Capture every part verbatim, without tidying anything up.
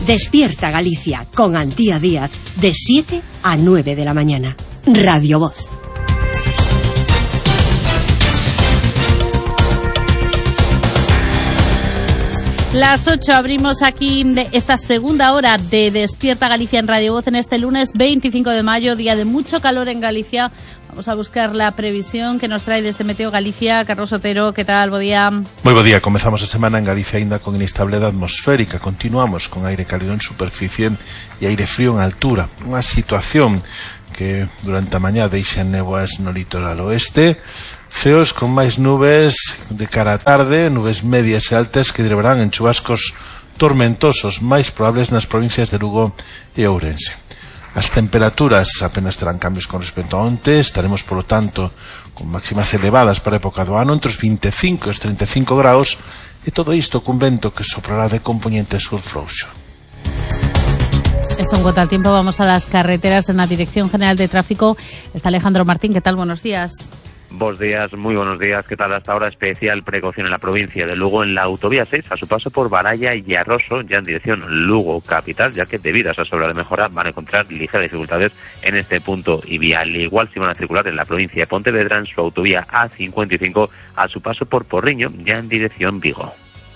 Despierta Galicia con Antía Díaz de siete a nueve de la mañana. Radio Voz. Las ocho abrimos aquí de esta segunda hora de Despierta Galicia en Radio Voz en este lunes veinticinco de mayo, día de mucho calor en Galicia. Vamos a buscar la previsión que nos trae desde Meteo Galicia. Carlos Otero, ¿qué tal? Bo día. Moi bo día. Comezamos a semana en Galicia aínda con inestabilidade atmosférica. Continuamos con aire cálido en superficie e aire frío en altura. Unha situación que durante a mañá deixa néboas no litoral oeste. Ceos con máis nubes de cara á tarde, nubes medias e altas que derivarán en chubascos tormentosos máis probables nas provincias de Lugo e Ourense. As temperaturas apenas terán cambios con respecto a onte, estaremos, polo tanto, con máximas elevadas para a época do ano, entre os vinte e cinco e os treinta e cinco graus, e todo isto cun vento que soprará de componente sur frouxo. Esto en cuanto al tiempo, vamos a las carreteras. En la Dirección General de Tráfico está Alejandro Martín. ¿Qué tal? Buenos días. Buenos días, muy buenos días. ¿Qué tal? Hasta ahora especial precaución en la provincia de Lugo en la autovía seis a su paso por Baralla y Arroso, ya en dirección Lugo capital, ya que debido a esa obra de mejora van a encontrar ligeras dificultades en este punto y vía. Al igual si van a circular en la provincia de Pontevedra en su autovía A cincuenta y cinco a su paso por Porriño, ya en dirección Vigo.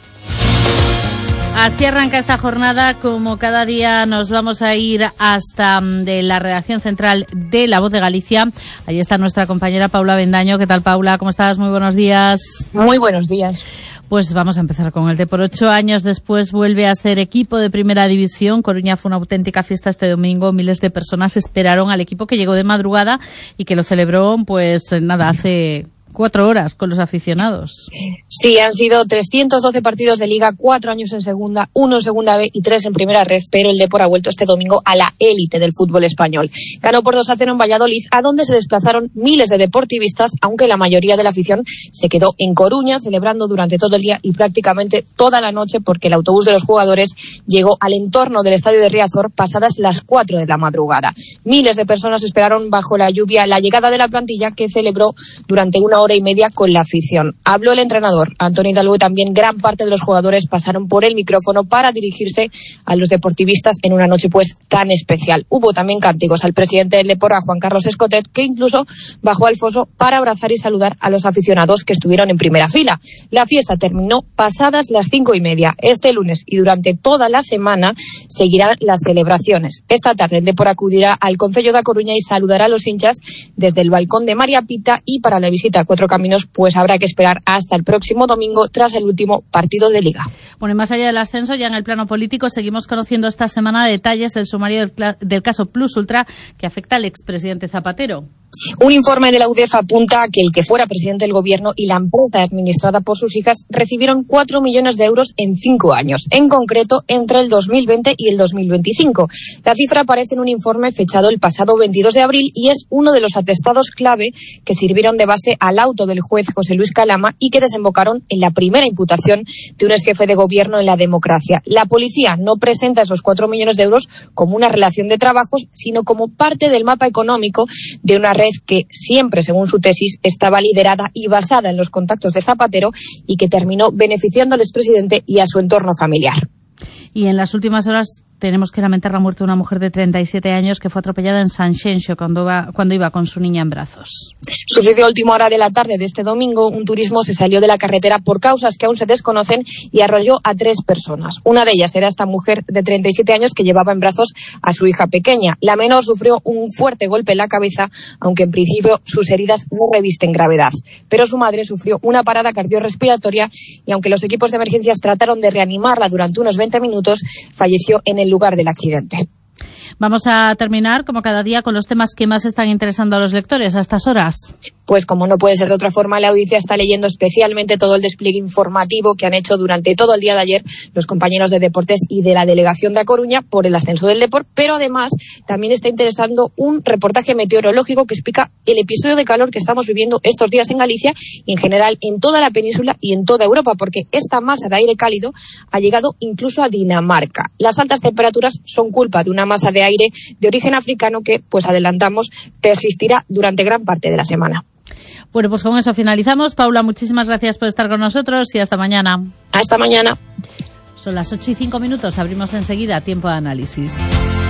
Así arranca esta jornada. Como cada día nos vamos a ir hasta de la redacción central de La Voz de Galicia. Ahí está nuestra compañera Paula Bendaño. ¿Qué tal, Paula? ¿Cómo estás? Muy buenos días. Muy buenos días. Pues vamos a empezar con el Depor. Ocho años después vuelve a ser equipo de primera división. Coruña fue una auténtica fiesta este domingo. Miles de personas esperaron al equipo que llegó de madrugada y que lo celebró, pues nada, hace cuatro horas con los aficionados. Sí, han sido trescientos doce partidos de Liga, cuatro años en segunda, uno en segunda B y tres en primera red, pero el Depor ha vuelto este domingo a la élite del fútbol español. Ganó por dos a cero en Valladolid, a donde se desplazaron miles de deportivistas, aunque la mayoría de la afición se quedó en Coruña, celebrando durante todo el día y prácticamente toda la noche, porque el autobús de los jugadores llegó al entorno del estadio de Riazor pasadas las cuatro de la madrugada. Miles de personas esperaron bajo la lluvia la llegada de la plantilla, que celebró durante una hora y media con la afición. Habló el entrenador Antonio Hidalgo y también gran parte de los jugadores pasaron por el micrófono para dirigirse a los deportivistas en una noche pues tan especial. Hubo también cánticos al presidente del Depor, a Juan Carlos Escotet, que incluso bajó al foso para abrazar y saludar a los aficionados que estuvieron en primera fila. La fiesta terminó pasadas las cinco y media. Este lunes y durante toda la semana seguirán las celebraciones. Esta tarde el Depor acudirá al Concello da Coruña y saludará a los hinchas desde el balcón de María Pita, y para la visita a Cuatro Caminos pues habrá que esperar hasta el próximo domingo tras el último partido de Liga. Bueno, y más allá del ascenso, ya en el plano político seguimos conociendo esta semana detalles del sumario del, del caso Plus Ultra que afecta al expresidente Zapatero. Un informe de la U D E F apunta que el que fuera presidente del gobierno y la empresa administrada por sus hijas recibieron cuatro millones de euros en cinco años, en concreto entre el dos mil veinte y el dos mil veinticinco. La cifra aparece en un informe fechado el pasado veintidós de abril y es uno de los atestados clave que sirvieron de base al auto del juez José Luis Calama y que desembocaron en la primera imputación de un exjefe de gobierno en la democracia. La policía no presenta esos cuatro millones de euros como una relación de trabajos, sino como parte del mapa económico de una red que siempre, según su tesis, estaba liderada y basada en los contactos de Zapatero y que terminó beneficiando al expresidente y a su entorno familiar. Y en las últimas horas tenemos que lamentar la muerte de una mujer de treinta y siete años que fue atropellada en Sanxenxo cuando iba, cuando iba con su niña en brazos. Sucedió a última hora de la tarde de este domingo. Un turismo se salió de la carretera por causas que aún se desconocen y arrolló a tres personas. Una de ellas era esta mujer de treinta y siete años que llevaba en brazos a su hija pequeña. La menor sufrió un fuerte golpe en la cabeza, aunque en principio sus heridas no revisten gravedad. Pero su madre sufrió una parada cardiorrespiratoria y aunque los equipos de emergencias trataron de reanimarla durante unos veinte minutos, falleció en el lugar del accidente. Vamos a terminar, como cada día, con los temas que más están interesando a los lectores a estas horas. Pues como no puede ser de otra forma, la audiencia está leyendo especialmente todo el despliegue informativo que han hecho durante todo el día de ayer los compañeros de Deportes y de la Delegación de A Coruña por el ascenso del Depor, pero además también está interesando un reportaje meteorológico que explica el episodio de calor que estamos viviendo estos días en Galicia y en general en toda la península y en toda Europa, porque esta masa de aire cálido ha llegado incluso a Dinamarca. Las altas temperaturas son culpa de una masa de aire de origen africano que, pues adelantamos, persistirá durante gran parte de la semana. Bueno, pues con eso finalizamos. Paula, muchísimas gracias por estar con nosotros y hasta mañana. Hasta mañana. Son las ocho y cinco minutos, abrimos enseguida Tiempo de Análisis.